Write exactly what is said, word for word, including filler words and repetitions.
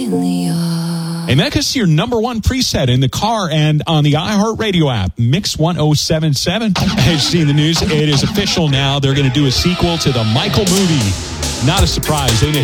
in the yard. And that is your number one preset in the car and on the iHeartRadio app, Mix ten seventy-seven. As you've seen the news, it is official now. They're going to do a sequel to the Michael movie. Not a surprise. They